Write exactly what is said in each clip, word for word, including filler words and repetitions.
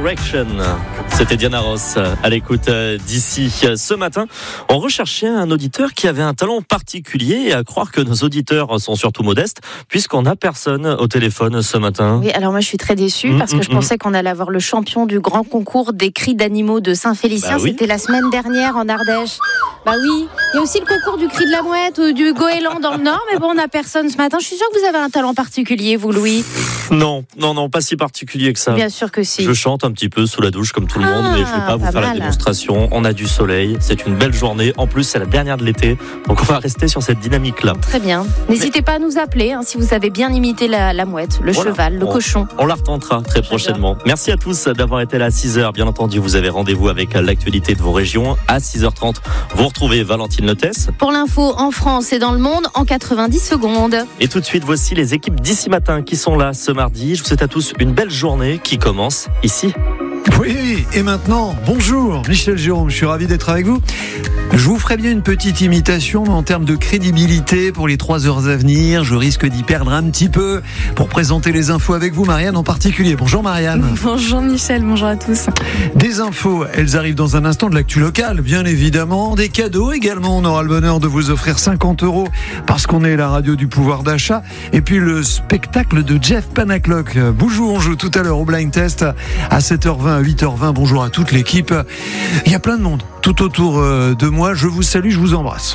Direction. C'était Diana Ross à l'écoute d'ici. Ce matin, on recherchait un auditeur qui avait un talent particulier et à croire que nos auditeurs sont surtout modestes puisqu'on n'a personne au téléphone ce matin. Oui, alors moi je suis très déçue mmh, parce que mmh, je pensais qu'on allait avoir le champion du grand concours des cris d'animaux de Saint-Félicien. Bah oui. C'était la semaine dernière en Ardèche. Bah oui, il y a aussi le concours du cri de la mouette ou du goéland dans le Nord, mais bon, on n'a personne ce matin. Je suis sûre que vous avez un talent particulier, vous, Louis. Non, non, non, pas si particulier que ça. Bien sûr que si. Je chante un petit peu sous la douche comme tout le Ah, monde, mais je ne vais pas vous pas faire mal. la démonstration. On a du soleil, c'est une belle journée. En plus, c'est la dernière de l'été, donc on va rester sur cette dynamique-là. Très bien. N'hésitez mais... pas à nous appeler hein, si vous avez bien imité la, la mouette, le voilà. cheval, le on, cochon. On la retentera très prochainement. Merci à tous d'avoir été là à six heures. Bien entendu, vous avez rendez-vous avec l'actualité de vos régions. À six heures trente, vous retrouvez Valentine Lethès. Pour l'info en France et dans le monde en quatre-vingt-dix secondes. Et tout de suite, voici les équipes d'ici matin qui sont là ce mardi. Je vous souhaite à tous une belle journée qui commence ici. Oui, et maintenant, bonjour, Michel Jérôme, je suis ravi d'être avec vous. Je vous ferai bien une petite imitation, mais en termes de crédibilité pour les trois heures à venir, je risque d'y perdre un petit peu pour présenter les infos avec vous, Marianne en particulier. Bonjour Marianne. Bonjour Michel, bonjour à tous. Des infos, elles arrivent dans un instant, de l'actu locale, bien évidemment. Des cadeaux également, on aura le bonheur de vous offrir cinquante euros parce qu'on est la radio du pouvoir d'achat. Et puis le spectacle de Jeff Panaclock. Boujou, on joue tout à l'heure au blind test à sept heures vingt, à huit heures vingt. Bonjour à toute l'équipe. Il y a plein de monde tout autour de moi. Je vous salue, je vous embrasse.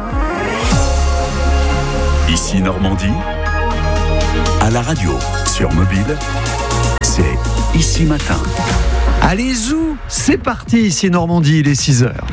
Ici Normandie, à la radio, sur mobile, c'est Ici Matin. Allez zou, c'est parti, ici Normandie, il est six heures.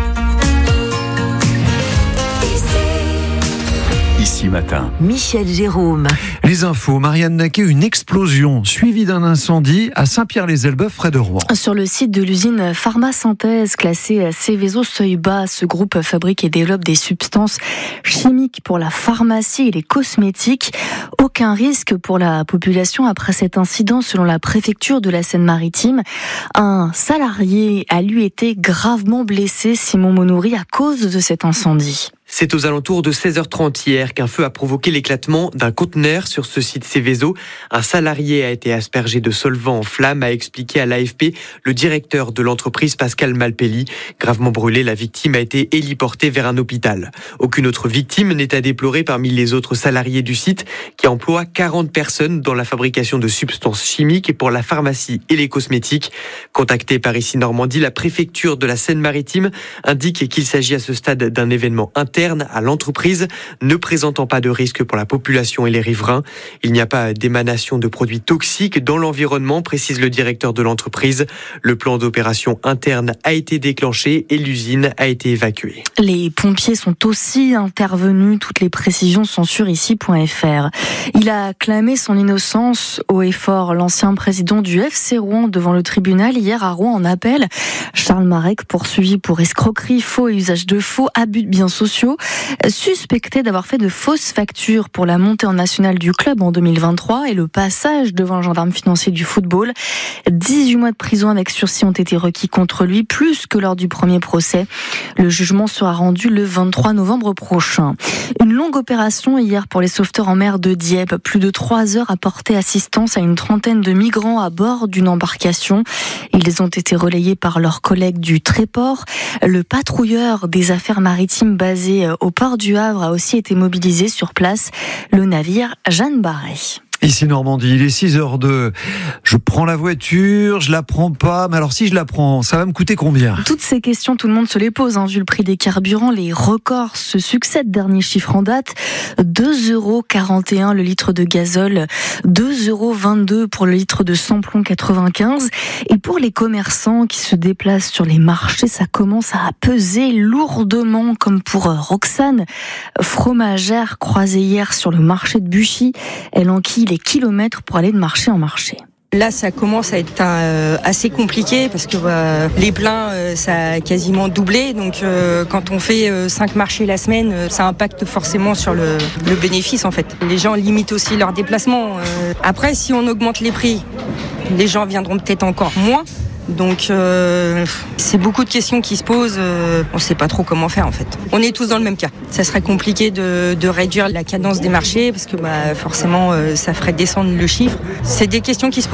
Ici Matin. Michel Jérôme. Les infos, Marianne Naquet, une explosion suivie d'un incendie à Saint-Pierre-les-Elbeuf, près de Rouen. Sur le site de l'usine Pharma-Synthèse, classée Seveso seuil bas, ce groupe fabrique et développe des substances chimiques pour la pharmacie et les cosmétiques. Aucun risque pour la population après cet incident, selon la préfecture de la Seine-Maritime. Un salarié a lui été gravement blessé, Simon Monoury, à cause de cet incendie. C'est aux alentours de seize heures trente hier qu'un feu a provoqué l'éclatement d'un conteneur sur ce site Seveso. Un salarié a été aspergé de solvant en flammes, a expliqué à l'A F P le directeur de l'entreprise Pascal Malpelli. Gravement brûlé, la victime a été héliportée vers un hôpital. Aucune autre victime n'est à déplorer parmi les autres salariés du site qui emploie quarante personnes dans la fabrication de substances chimiques et pour la pharmacie et les cosmétiques. Contactée par Ici Normandie, la préfecture de la Seine-Maritime indique qu'il s'agit à ce stade d'un événement interne à l'entreprise, ne présentant pas de risque pour la population et les riverains. Il n'y a pas d'émanation de produits toxiques dans l'environnement, précise le directeur de l'entreprise. Le plan d'opération interne a été déclenché et l'usine a été évacuée. Les pompiers sont aussi intervenus. Toutes les précisions sont sur ici point f r. Il a clamé son innocence haut et fort. L'ancien président du F C Rouen devant le tribunal hier à Rouen en appel. Charles Marek poursuivi pour escroquerie, faux et usage de faux, abus de biens sociaux, suspecté d'avoir fait de fausses factures pour la montée en nationale du club en deux mille vingt-trois et le passage devant le gendarme financier du football. dix-huit mois de prison avec sursis ont été requis contre lui, plus que lors du premier procès. Le jugement sera rendu le vingt-trois novembre prochain. Une longue opération hier pour les sauveteurs en mer de Dieppe. Plus de trois heures à porter assistance à une trentaine de migrants à bord d'une embarcation. Ils ont été relayés par leurs collègues du Tréport. Le patrouilleur des affaires maritimes basé au port du Havre a aussi été mobilisé sur place, le navire Jeanne Barret. Ici Normandie, il est six heures deux. Je prends la voiture, je la prends pas, mais alors si je la prends, ça va me coûter combien ? Toutes ces questions, tout le monde se les pose, hein, vu le prix des carburants. Les records se succèdent, dernier chiffre en date, deux euros quarante et un le litre de gazole, deux euros vingt-deux pour le litre de samplon quatre-vingt-quinze. Et pour les commerçants qui se déplacent sur les marchés, ça commence à peser lourdement, comme pour Roxane, fromagère croisée hier sur le marché de Buchy. Elle enquille les kilomètres pour aller de marché en marché. Là, ça commence à être euh, assez compliqué parce que euh, les pleins, euh, ça a quasiment doublé. Donc, euh, quand on fait euh, cinq marchés la semaine, euh, ça impacte forcément sur le, le bénéfice, en fait. Les gens limitent aussi leurs déplacements. Euh. Après, si on augmente les prix, les gens viendront peut-être encore moins. Donc euh, c'est beaucoup de questions qui se posent, euh, on ne sait pas trop comment faire en fait. On est tous dans le même cas. Ça serait compliqué de, de réduire la cadence des marchés parce que bah, forcément euh, ça ferait descendre le chiffre. C'est des questions qui se posent.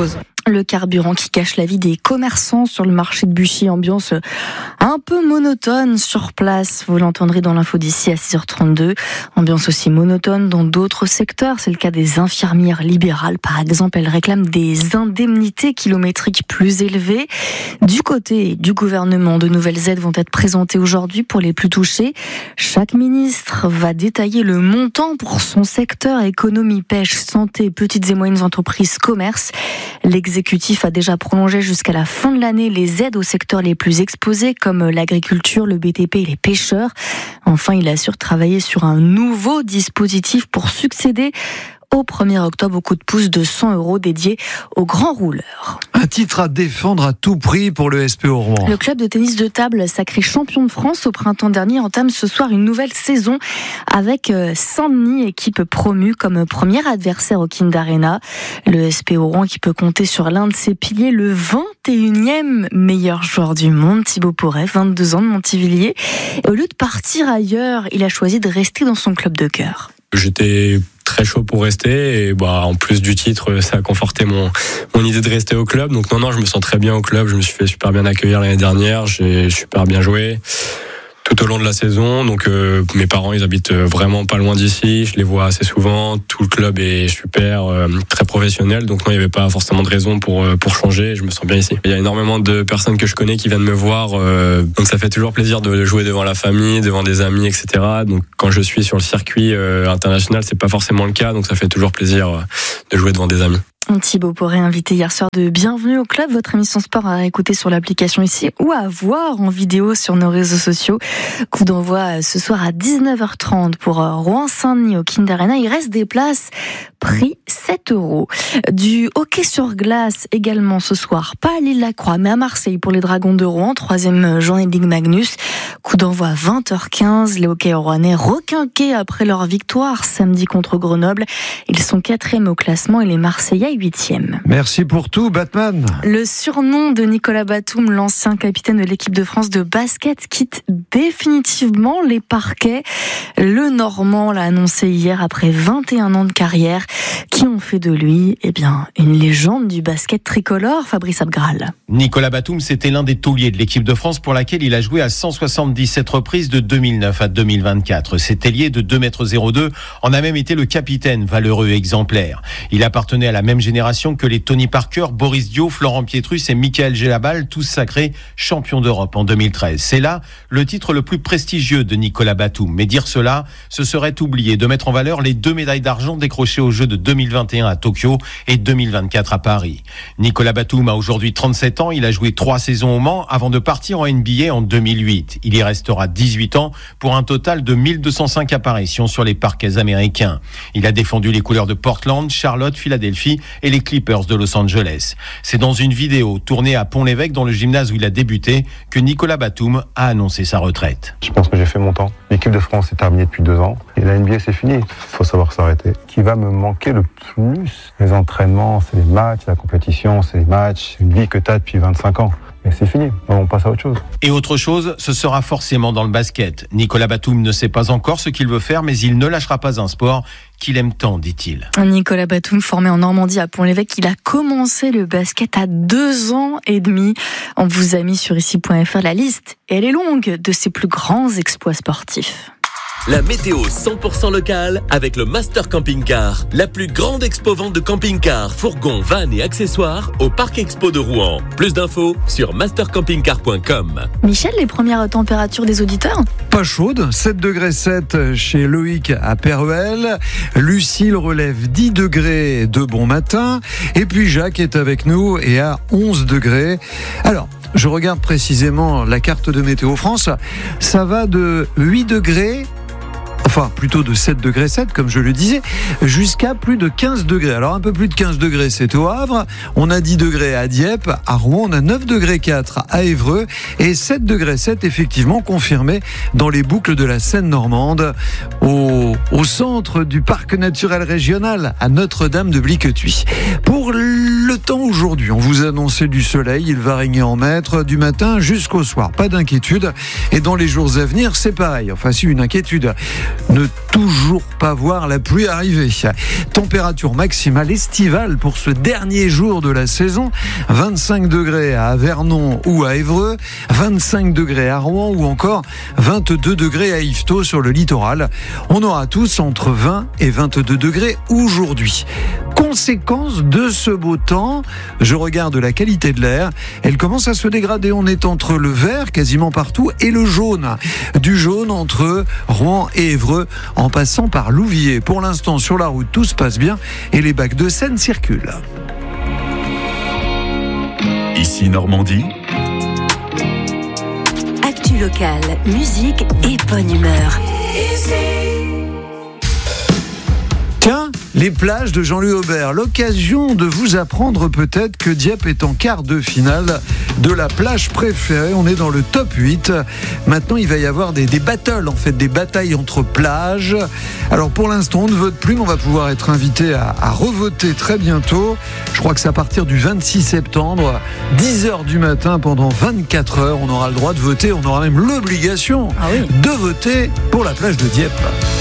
Le carburant qui cache la vie des commerçants sur le marché de Buchy, ambiance un peu monotone sur place. Vous l'entendrez dans l'info d'ici à six heures trente-deux. Ambiance aussi monotone dans d'autres secteurs. C'est le cas des infirmières libérales. Par exemple, elles réclament des indemnités kilométriques plus élevées. Du côté du gouvernement, de nouvelles aides vont être présentées aujourd'hui pour les plus touchés. Chaque ministre va détailler le montant pour son secteur: économie, pêche, santé, petites et moyennes entreprises, commerce. L'exécutif a déjà prolongé jusqu'à la fin de l'année les aides aux secteurs les plus exposés comme l'agriculture, le B T P et les pêcheurs. Enfin, il assure travailler sur un nouveau dispositif pour succéder au premier octobre au coup de pouce de cent euros dédié aux grands rouleurs. Un titre à défendre à tout prix pour le S P O Rouen. Le club de tennis de table, sacré champion de France au printemps dernier, entame ce soir une nouvelle saison avec Saint-Denis, équipe promue comme premier adversaire au Kind Arena. Le S P O Rouen qui peut compter sur l'un de ses piliers, le vingt et unième meilleur joueur du monde, Thibaut Porret, vingt-deux ans de Montivilliers. Et au lieu de partir ailleurs, il a choisi de rester dans son club de cœur. J'étais très chaud pour rester et bah en plus du titre, ça a conforté mon mon idée de rester au club. Donc non non, je me sens très bien au club, je me suis fait super bien accueillir l'année dernière, j'ai super bien joué tout au long de la saison. Donc euh, mes parents, ils habitent vraiment pas loin d'ici, je les vois assez souvent, tout le club est super euh, très professionnel. Donc non, il y avait pas forcément de raison pour pour changer, je me sens bien ici. Il y a énormément de personnes que je connais qui viennent me voir, euh, donc ça fait toujours plaisir de jouer devant la famille, devant des amis, et cetera. Donc quand je suis sur le circuit euh, international, c'est pas forcément le cas, donc ça fait toujours plaisir euh, de jouer devant des amis. Thibaut Porret, invité hier soir de Bienvenue au Club, votre émission sport à écouter sur l'application ici ou à voir en vidéo sur nos réseaux sociaux. Coup d'envoi ce soir à dix-neuf heures trente pour Rouen-Saint-Denis au Kind Arena. Il reste des places, prix sept euros. Du hockey sur glace également ce soir, pas à l'Île-la-Croix mais à Marseille pour les Dragons de Rouen, troisième journée de Ligue Magnus. Coup d'envoi à vingt heures quinze, les hockeyeurs rouennais requinqués après leur victoire samedi contre Grenoble. Ils sont quatrième au classement et les Marseillais huitième. Merci pour tout, Batman. Le surnom de Nicolas Batum, l'ancien capitaine de l'équipe de France de basket, quitte définitivement les parquets. Le Normand l'a annoncé hier après vingt et un ans de carrière, qui ont fait de lui eh bien, une légende du basket tricolore, Fabrice Abgral. Nicolas Batum, c'était l'un des tauliers de l'équipe de France pour laquelle il a joué à cent soixante-dix-sept reprises de deux mille neuf à deux mille vingt-quatre. Cet ailier de deux mètres zéro deux en a même été le capitaine, valeureux exemplaire. Il appartenait à la même génération que les Tony Parker, Boris Dio, Florent Pietrus et Michael Gelabal, tous sacrés champions d'Europe en deux mille treize. C'est là le titre le plus prestigieux de Nicolas Batum. Mais dire cela, ce serait oublier de mettre en valeur les deux médailles d'argent décrochées aux Jeux de deux mille vingt et un à Tokyo et deux mille vingt-quatre à Paris. Nicolas Batum a aujourd'hui trente-sept ans, il a joué trois saisons au Mans avant de partir en N B A en deux mille huit. Il y restera dix-huit ans pour un total de mille deux cent cinq apparitions sur les parquets américains. Il a défendu les couleurs de Portland, Charlotte, Philadelphie et les Clippers de Los Angeles. C'est dans une vidéo tournée à Pont-l'Évêque, dans le gymnase où il a débuté, que Nicolas Batum a annoncé sa retraite. Je pense que j'ai fait mon temps. L'équipe de France est terminée depuis deux ans et la N B A c'est fini. Il faut savoir s'arrêter. Ce qui va me manquer le plus, les entraînements, c'est les matchs, la compétition, c'est les matchs, c'est une vie que tu as depuis vingt-cinq ans. Et c'est fini, on passe à autre chose. Et autre chose, ce sera forcément dans le basket. Nicolas Batum ne sait pas encore ce qu'il veut faire, mais il ne lâchera pas un sport qu'il aime tant, dit-il. Nicolas Batum, formé en Normandie à Pont-l'Évêque, il a commencé le basket à deux ans et demi. On vous a mis sur ici point f r la liste, et elle est longue, de ses plus grands exploits sportifs. La météo cent pour cent locale avec le Master Camping Car, la plus grande expo vente de camping-car, fourgons, vannes et accessoires au Parc Expo de Rouen. Plus d'infos sur master camping car point com. Michel, les premières températures des auditeurs ? Pas chaude, sept degrés sept chez Loïc à Péruel. Lucille relève dix degrés de bon matin. Et puis Jacques est avec nous et à onze degrés. Alors, je regarde précisément la carte de Météo France. Ça va de huit degrés, enfin plutôt de sept degrés sept comme je le disais, jusqu'à plus de quinze degrés. Alors un peu plus de quinze degrés c'est au Havre, on a dix degrés à Dieppe, à Rouen on a neuf degrés quatre à Évreux et sept degrés sept effectivement confirmé dans les boucles de la Seine normande. Au au centre du parc naturel régional à Notre-Dame de Bliquetuit. Pour le temps aujourd'hui, on vous annonçait du soleil, il va régner en maître du matin jusqu'au soir. Pas d'inquiétude. Et dans les jours à venir, c'est pareil. Enfin, si une inquiétude, ne toujours pas voir la pluie arriver. Température maximale estivale pour ce dernier jour de la saison. vingt-cinq degrés à Vernon ou à Évreux, vingt-cinq degrés à Rouen ou encore vingt-deux degrés à Yvetot sur le littoral. On aura tous entre vingt et vingt-deux degrés aujourd'hui. Conséquence de ce beau temps, je regarde la qualité de l'air. Elle commence à se dégrader. On est entre le vert quasiment partout et le jaune. Du jaune entre Rouen et Évreux en passant par Louviers. Pour l'instant, sur la route, tout se passe bien et les bacs de Seine circulent. Ici Normandie. Actu locale, musique et bonne humeur. Tiens, les plages de Jean-Louis Aubert, l'occasion de vous apprendre peut-être que Dieppe est en quart de finale de la plage préférée. On est dans le top huit. Maintenant, il va y avoir des, des battles, en fait, des batailles entre plages. Alors pour l'instant, on ne vote plus, mais on va pouvoir être invité à, à revoter très bientôt. Je crois que c'est à partir du vingt-six septembre, dix heures du matin, pendant vingt-quatre heures, on aura le droit de voter. On aura même l'obligation ah oui. de voter pour la plage de Dieppe.